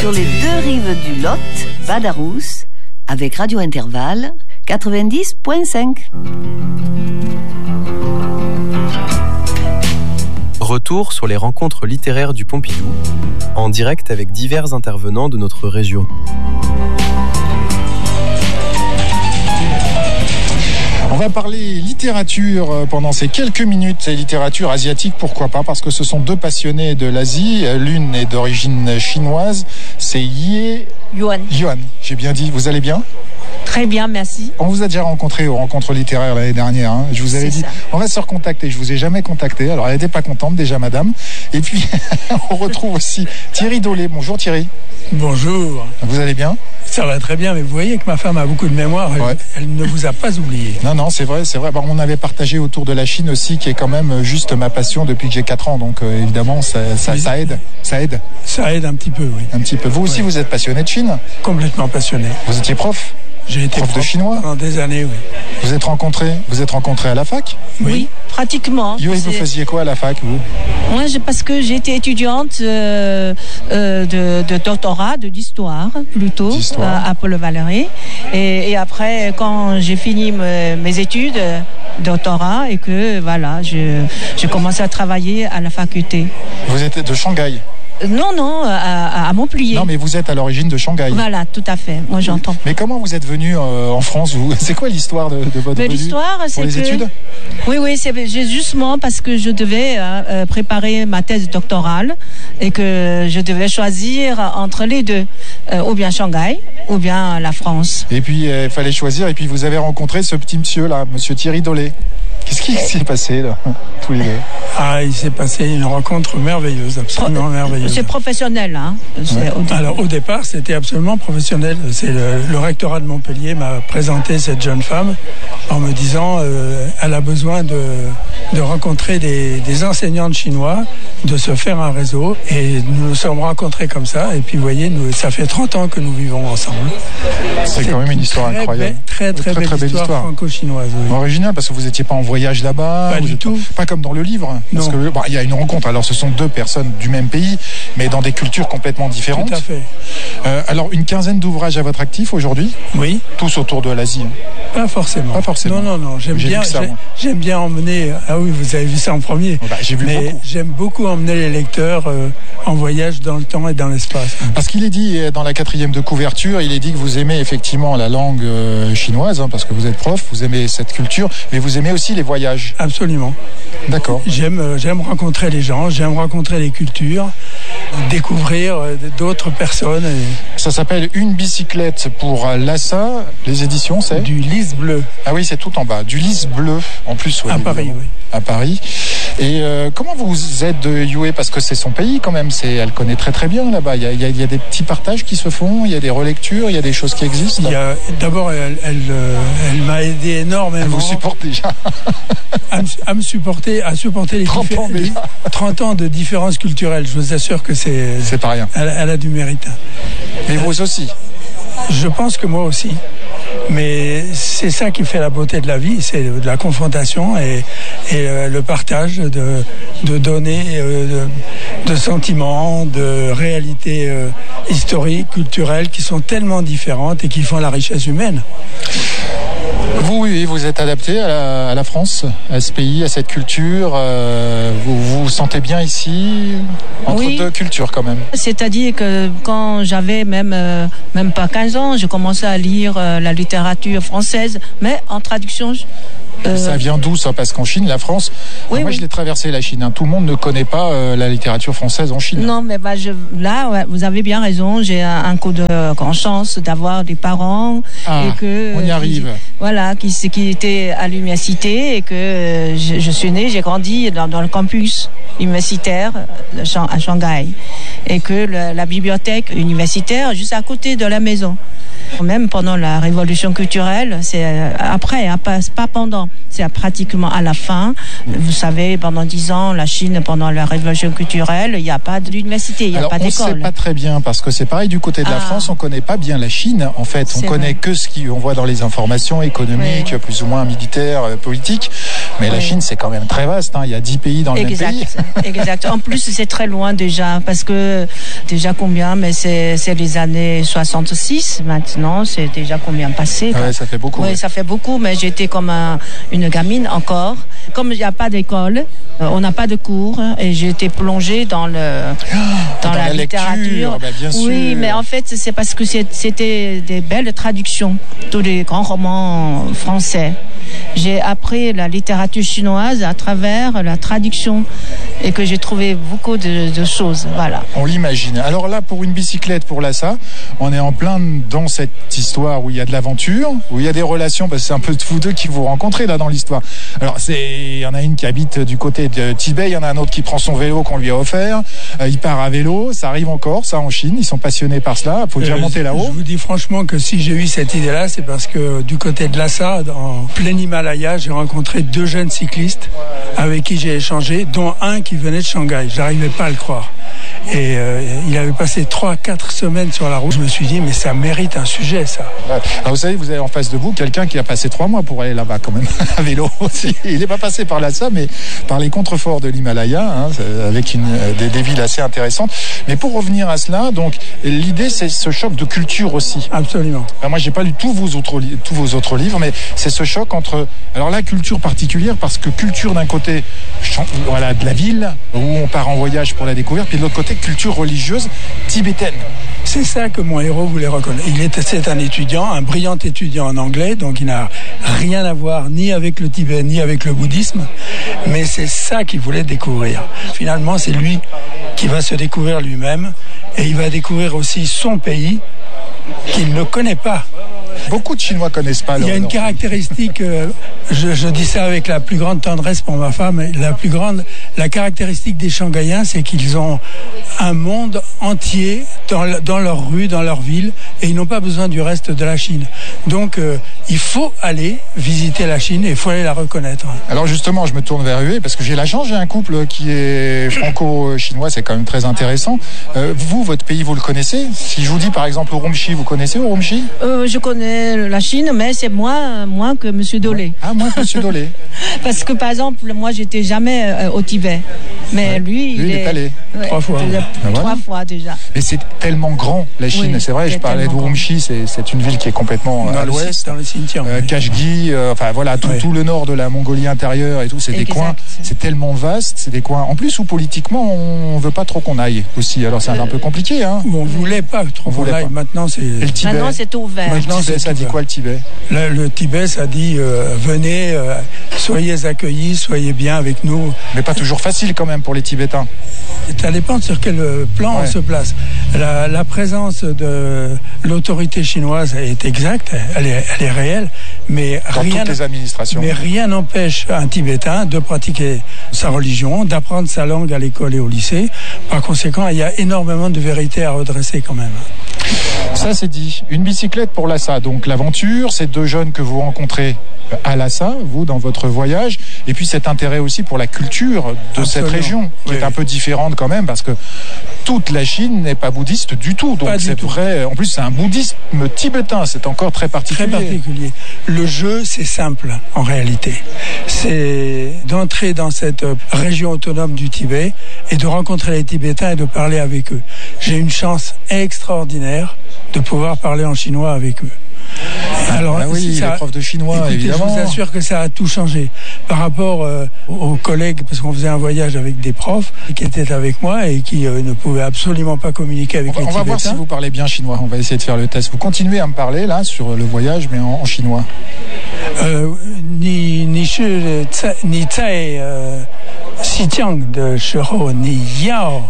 Sur les deux rives du Lot, Badarous, avec Radio Intervalle 90.5. Retour sur les rencontres littéraires du Pompidou, en direct avec divers intervenants de notre région. On va parler littérature pendant ces quelques minutes, et littérature asiatique, pourquoi pas, parce que ce sont deux passionnés de l'Asie. L'une est d'origine chinoise, c'est Yuan. J'ai bien dit, vous allez bien ? Très bien, merci. On vous a déjà rencontré aux rencontres littéraires l'année dernière. Hein. Je vous avais dit, on va se recontacter. Je vous ai jamais contacté. Alors, elle n'était pas contente déjà, madame. Et puis, on retrouve aussi Thierry Dolé. Bonjour Thierry. Bonjour. Vous allez bien ? Ça va très bien, mais vous voyez que ma femme a beaucoup de mémoire. Elle ne vous a pas oublié. Non, c'est vrai. Bon, on avait partagé autour de la Chine aussi, qui est quand même juste ma passion depuis que j'ai 4 ans. Donc, évidemment, ça aide. Ça aide. Ça aide un petit peu, oui. Un petit peu. Vous aussi, vous êtes passionné de Chine ? Complètement passionné. Vous étiez prof ? J'ai été prof de chinois pendant des années, oui. Vous êtes rencontrés à la fac ? Oui, pratiquement. Vous faisiez quoi à la fac, vous ? Moi, parce que j'ai été étudiante de doctorat, d'histoire plutôt, à Paul-Valéry. Et après, quand j'ai fini mes études, doctorat, et que voilà, j'ai commencé à travailler à la faculté. Vous êtes de Shanghai ? Non, à Montpellier. Non, mais vous êtes à l'origine de Shanghai. Voilà, tout à fait. Moi, j'entends. Mais comment vous êtes venu en France, vous ? C'est quoi l'histoire de votre venue ? L'histoire, c'est pour les études ? Oui, c'est justement parce que je devais préparer ma thèse doctorale et que je devais choisir entre les deux, ou bien Shanghai, ou bien la France. Et puis, il fallait choisir, et puis vous avez rencontré ce petit monsieur-là, monsieur Thierry Dolé. Qu'est-ce qui s'est passé, là, tous les deux ? Il s'est passé une rencontre merveilleuse, absolument merveilleuse. C'est professionnel, hein ? Alors, au départ, c'était absolument professionnel. C'est le rectorat de Montpellier m'a présenté cette jeune femme en me disant elle a besoin de rencontrer des enseignants de chinois, de se faire un réseau. Et nous nous sommes rencontrés comme ça. Et puis, vous voyez, ça fait 30 ans que nous vivons ensemble. C'est quand même une histoire incroyable. Très belle histoire franco-chinoise. Oui. Original, parce que vous n'étiez pas en voyage là-bas. Pas du tout. Pas comme dans le livre. Parce que il y a une rencontre. Alors, ce sont deux personnes du même pays, mais dans des cultures complètement différentes. Tout à fait. Alors, une quinzaine d'ouvrages à votre actif aujourd'hui ? Oui. Tous autour de l'Asie ? Pas forcément. Non. J'aime bien emmener. Ah oui, vous avez vu ça en premier. J'ai vu beaucoup. J'aime beaucoup emmener les lecteurs en voyage dans le temps et dans l'espace. Parce qu'il est dit dans la 4e de couverture, il est dit que vous aimez effectivement la langue chinoise, hein, parce que vous êtes prof, vous aimez cette culture, mais vous aimez aussi les voyages. Absolument. D'accord. J'aime rencontrer les gens, j'aime rencontrer les cultures, découvrir d'autres personnes. Ça s'appelle Une bicyclette pour Lhasa. Les éditions, c'est du lys bleu. Ah oui, c'est tout en bas. Du lys bleu, en plus. À Paris, oui. À Paris. Et comment vous êtes de Yue ? Parce que c'est son pays quand même. Elle connaît très très bien là-bas. Il y a des petits partages qui se font, il y a des relectures, il y a des choses qui existent. D'abord, elle m'a aidé énormément. Elle vous supporte déjà. à supporter les 30 ans de différences culturelles. Je vous assure que c'est pas rien. Elle a du mérite. Mais vous aussi ? Je pense que moi aussi. Mais c'est ça qui fait la beauté de la vie, c'est de la confrontation et le partage de données, de sentiments, de réalités historiques, culturelles qui sont tellement différentes et qui font la richesse humaine. Vous êtes adapté à la France, à ce pays, à cette culture. Vous vous sentez bien ici, entre deux cultures quand même. C'est-à-dire que quand j'avais même pas 15 ans, j'ai commencé à lire la littérature française, mais en traduction. Ça vient d'où ça ? Parce qu'en Chine, la France, moi je l'ai traversé la Chine. Tout le monde ne connaît pas la littérature française en Chine. Non, mais vous avez bien raison. J'ai un coup de grande chance d'avoir des parents et que on y arrive. Qui étaient à l'université et que je suis née, j'ai grandi dans le campus universitaire à Shanghai et que la bibliothèque universitaire juste à côté de la maison. Même pendant la révolution culturelle, c'est après, pas pendant, c'est pratiquement à la fin. Vous savez, pendant 10 ans, la Chine, pendant la révolution culturelle, il n'y a pas d'université, il n'y a pas d'école. On ne sait pas très bien, parce que c'est pareil du côté de la France, on ne connaît pas bien la Chine. En fait, on connaît que ce qu'on voit dans les informations économiques, plus ou moins militaires, politiques. Mais la Chine, c'est quand même très vaste. Il y a 10 pays dans le même pays. Exact. En plus, c'est très loin déjà, parce que déjà combien, mais c'est les années 66 maintenant, c'est déjà combien passé. Ouais, ça fait beaucoup. Oui, ça fait beaucoup, mais j'étais comme une gamine encore. Comme il n'y a pas d'école, on n'a pas de cours, et j'ai été plongée dans la littérature. Bien sûr. Oui, mais en fait, c'est parce que c'était des belles traductions, tous les grands romans français. J'ai appris la littérature chinoise à travers la traduction et que j'ai trouvé beaucoup de choses. Voilà. On l'imagine. Alors là, pour une bicyclette pour Lhassa, on est en plein dans cette histoire où il y a de l'aventure, où il y a des relations, parce que c'est un peu vous deux qui vous rencontrez là dans l'histoire. Alors il y en a une qui habite du côté de Tibet, il y en a un autre qui prend son vélo qu'on lui a offert, il part à vélo, ça arrive encore, ça en Chine, ils sont passionnés par cela, il faut déjà monter là-haut. Je vous dis franchement que si j'ai eu cette idée-là, c'est parce que du côté de Lhassa, en plein Himalaya, j'ai rencontré 2 jeunes cyclistes avec qui j'ai échangé, dont un qui venait de Shanghai. J'arrivais pas à le croire. Et il avait passé 3-4 semaines sur la route. Je me suis dit, mais ça mérite un sujet, ça. Alors, vous savez, vous avez en face de vous quelqu'un qui a passé 3 mois pour aller là-bas, quand même, à vélo. Il n'est pas passé par Lhassa, mais par les contreforts de l'Himalaya, avec des villes assez intéressantes. Mais pour revenir à cela, donc, l'idée, c'est ce choc de culture aussi. Absolument. Alors, moi, j'ai pas lu tous vos autres livres, mais c'est ce choc entre, alors la culture particulière, parce que culture d'un côté, voilà, de la ville, où on part en voyage pour la découvrir, puis de l'autre côté, culture religieuse tibétaine. C'est ça que mon héros voulait reconnaître. C'est un étudiant, un brillant étudiant en anglais, donc il n'a rien à voir ni avec le Tibet, ni avec le bouddhisme, mais c'est ça qu'il voulait découvrir. Finalement, c'est lui qui va se découvrir lui-même, et il va découvrir aussi son pays qu'il ne connaît pas. Beaucoup de Chinois connaissent pas. Il y a une caractéristique, je dis ça avec la plus grande tendresse pour ma femme, la caractéristique des Shanghaïens, c'est qu'ils ont un monde entier dans leur rue, dans leur ville, et ils n'ont pas besoin du reste de la Chine. Donc, il faut aller visiter la Chine et il faut aller la reconnaître. Alors justement, je me tourne vers eux parce que j'ai la chance, j'ai un couple qui est franco-chinois, c'est quand même très intéressant. Vous, votre pays, vous le connaissez? Si je vous dis par exemple Urumqi, vous connaissez Urumqi? Je connais la Chine, mais c'est moins que M. Dolé. Ah, moins que M. Dolé. Parce que par exemple, moi, j'étais jamais au Tibet. Mais lui, il est allé 3 fois. 3 fois déjà. Mais c'est tellement grand, la Chine. Oui, c'est vrai, je parlais d'Urumqi, c'est une ville qui est complètement à l'ouest. Dans le cimetière. Kashgi, enfin voilà, tout le nord de la Mongolie intérieure et tout, c'est des coins, c'est tellement vaste, c'est des coins. En plus où politiquement, on veut pas trop qu'on aille aussi. Alors c'est un peu compliqué. Hein. On voulait pas trop qu'on aille. Maintenant, c'est. Et le Tibet. Maintenant, c'est ouvert. Maintenant, ça dit quoi le Tibet? Le Tibet, ça dit venez, soyez accueillis, soyez bien avec nous. Mais pas toujours facile quand même pour les Tibétains. Ça dépend sur quel plan on se place. La présence de l'autorité chinoise est exacte, elle est réelle, mais dans toutes les administrations. Mais rien n'empêche un Tibétain de pratiquer sa religion, d'apprendre sa langue à l'école et au lycée. Par conséquent, il y a énormément de vérités à redresser quand même. Ça c'est dit. Une bicyclette pour Lhassa. Donc l'aventure, ces 2 jeunes que vous rencontrez à Lhassa, vous dans votre voyage, et puis cet intérêt aussi pour la culture de cette région, qui est un peu différente quand même, parce que toute la Chine n'est pas bouddhiste du tout. Donc c'est vrai. En plus, c'est un bouddhisme tibétain. C'est encore très particulier. Très particulier. Le jeu, c'est simple en réalité. C'est d'entrer dans cette région autonome du Tibet et de rencontrer les Tibétains et de parler avec eux. J'ai une chance extraordinaire de pouvoir parler en chinois avec eux. Alors, oui, les profs de chinois, écoutez, évidemment. Je vous assure que ça a tout changé par rapport aux collègues, parce qu'on faisait un voyage avec des profs qui étaient avec moi et qui ne pouvaient absolument pas communiquer avec les Tibétains. On va voir si vous parlez bien chinois. On va essayer de faire le test. Vous continuez à me parler là sur le voyage, mais en chinois. Ni zai Xijiang de shihou ni yao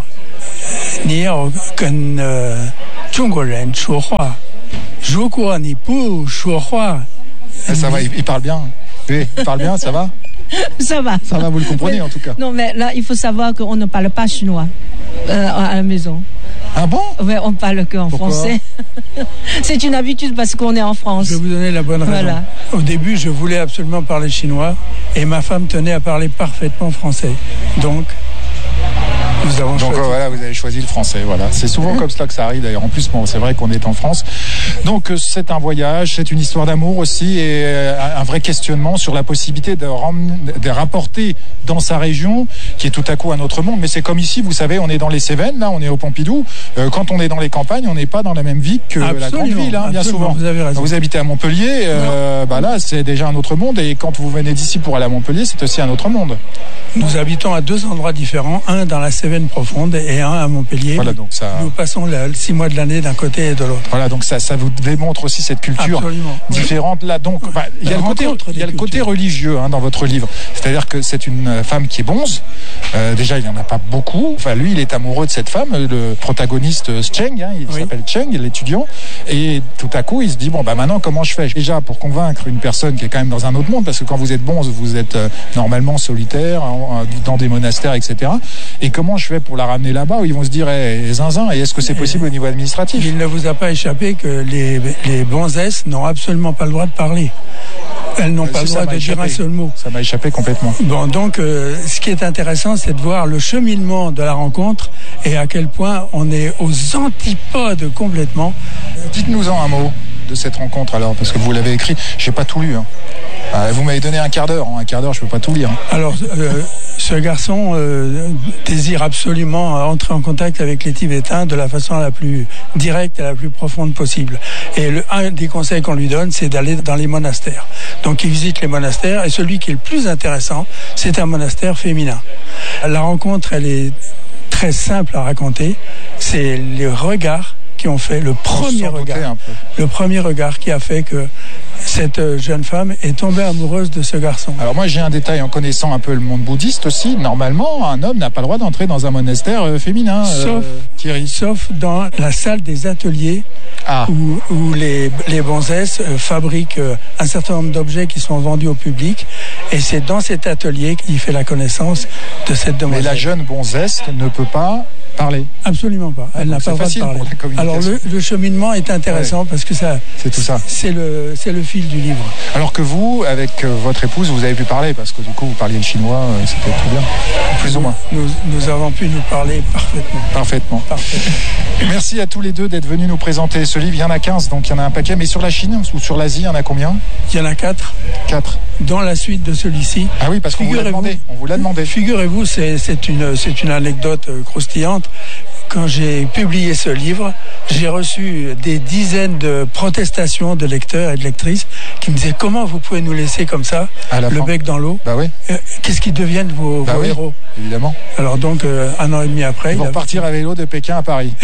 跟中国人说话。如果你不说话， ça va, il parle bien. Oui, il parle bien, ça va? Ça va. Ça va, vous le comprenez en tout cas. Non, mais là, il faut savoir qu'on ne parle pas chinois à la maison. Ah bon? Ouais, on parle qu'en français. C'est une habitude parce qu'on est en France. Je vais vous donner la bonne raison. Voilà. Au début, je voulais absolument parler chinois et ma femme tenait à parler parfaitement français. Donc, nous avons choisi. Voilà, vous avez choisi le français. Voilà, c'est souvent comme ça que ça arrive. D'ailleurs, en plus, bon, c'est vrai qu'on est en France. Donc, c'est un voyage, c'est une histoire d'amour aussi, et un vrai questionnement sur la possibilité de rapporter dans sa région, qui est tout à coup un autre monde. Mais c'est comme ici, vous savez, on est dans les Cévennes, là, on est au Pompidou. Quand on est dans les campagnes, on n'est pas dans la même vie que la grande ville, hein, bien souvent. Vous avez raison. Vous habitez à Montpellier, là, c'est déjà un autre monde. Et quand vous venez d'ici pour aller à Montpellier, c'est aussi un autre monde. Nous habitons à 2 endroits différents, un dans la Cévenne profonde et un à Montpellier. Voilà, donc ça... Nous passons 6 mois de l'année d'un côté et de l'autre. Voilà, donc ça vous démontre aussi cette culture différente. Là, donc, il y a le côté religieux dans votre livre. C'est-à-dire que c'est une femme qui est bonze. Déjà, il n'y en a pas beaucoup. Enfin, lui, il est amoureux de cette femme, le protagoniste Cheng, il s'appelle Cheng, l'étudiant. Et tout à coup, il se dit, maintenant, comment je fais? Déjà, pour convaincre une personne qui est quand même dans un autre monde, parce que quand vous êtes bonze, vous êtes normalement solitaire, dans des monastères, etc. Et comment je fais pour la ramener là-bas où ils vont se dire zinzin, et est-ce que c'est possible au niveau administratif? Il ne vous a pas échappé que les bonzesses n'ont absolument pas le droit de parler. Elles n'ont pas le droit de dire un seul mot. Ça m'a échappé complètement. Bon, donc, ce qui est intéressant, c'est de voir le cheminement de la rencontre et à quel point on est aux antipodes complètement. Dites-nous-en un mot de cette rencontre alors, parce que vous l'avez écrit, j'ai pas tout lu. Vous m'avez donné un quart d'heure. En un quart d'heure, je peux pas tout lire. Alors, ce garçon désire absolument entrer en contact avec les Tibétains de la façon la plus directe et la plus profonde possible. Et un des conseils qu'on lui donne, c'est d'aller dans les monastères. Donc, il visite les monastères et celui qui est le plus intéressant, c'est un monastère féminin. La rencontre, elle est très simple à raconter. C'est les regards qui ont fait le premier regard qui a fait que cette jeune femme est tombée amoureuse de ce garçon. Alors moi j'ai un détail en connaissant un peu le monde bouddhiste aussi. Normalement, un homme n'a pas le droit d'entrer dans un monastère féminin. Sauf dans la salle des ateliers où les bonzesses fabriquent un certain nombre d'objets qui sont vendus au public. Et c'est dans cet atelier qu'il fait la connaissance de cette demoiselle. Mais la jeune bonzesse ne peut pas parler. Absolument pas. Elle n'a pas le droit de parler. Alors le cheminement est intéressant parce que c'est tout ça. C'est le fil du livre. Alors que vous, avec votre épouse, vous avez pu parler parce que du coup vous parliez le chinois, c'était très bien. Plus ou moins. Nous avons pu nous parler parfaitement. Merci à tous les deux d'être venus nous présenter ce livre. Il y en a 15, donc il y en a un paquet. Mais sur la Chine ou sur l'Asie, il y en a combien? Il y en a 4. 4. Dans la suite de celui-ci. Ah oui, parce qu'on vous l'a demandé. On vous l'a demandé. Figurez-vous, c'est une anecdote croustillante. Quand j'ai publié ce livre, j'ai reçu des dizaines de protestations de lecteurs et de lectrices qui me disaient comment vous pouvez nous laisser comme ça, le bec dans l'eau. Bah oui. Qu'est-ce qu'ils deviennent vos héros? Évidemment. Alors donc, 1 an et demi après... Ils vont partir à vélo de Pékin à Paris.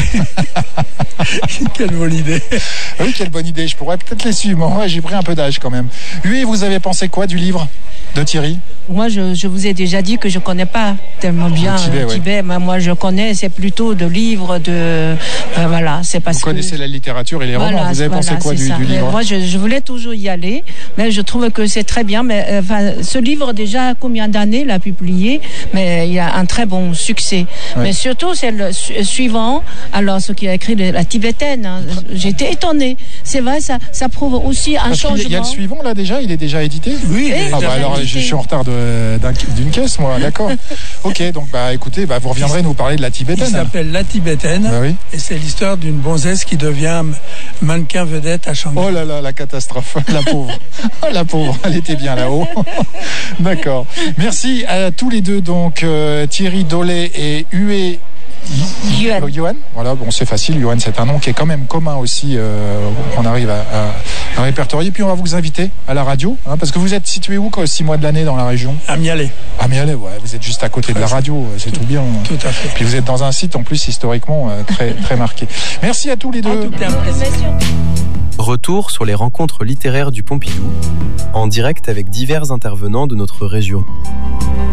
Quelle bonne idée. Oui, quelle bonne idée. Je pourrais peut-être les suivre. J'ai pris un peu d'âge quand même. Oui, vous avez pensé quoi du livre de Thierry? Moi, je vous ai déjà dit que je ne connais pas tellement bien le Tibet. Mais moi, je connais, c'est plutôt de livres, c'est parce vous connaissez la littérature et les romans. Vous avez pensé quoi du livre? Moi, je voulais toujours y aller, mais je trouve que c'est très bien. Mais ce livre, déjà, combien d'années l'a publié? Mais il a un très bon succès. Oui. Mais surtout, c'est le suivant. Alors, ce qu'il a écrit, la tibétaine. J'étais étonnée. C'est vrai, ça prouve aussi un changement. Il y a le suivant, là, déjà? Il est déjà édité? Oui. Alors, je suis en retard d'une caisse, moi, d'accord. Ok, donc écoutez, vous reviendrez nous parler de la tibétaine. Il s'appelle La Tibétaine, et c'est l'histoire d'une bonzesse qui devient mannequin vedette à Shanghai. Oh là là, la catastrophe, la pauvre. Oh la pauvre, elle était bien là-haut. D'accord. Merci à tous les deux, donc Thierry Dolé et Hué Yuan. Voilà, bon, c'est facile. Yuan, c'est un nom qui est quand même commun aussi. On arrive à répertorier. Puis on va vous inviter à la radio, parce que vous êtes situé où 6 mois de l'année dans la région? À Mialet. À Mialet, ouais. Vous êtes juste à côté de la radio. C'est tout bien. Tout à fait. Puis vous êtes dans un site en plus historiquement très très marqué. Merci à tous les deux. Retour sur les rencontres littéraires du Pompidou, en direct avec divers intervenants de notre région.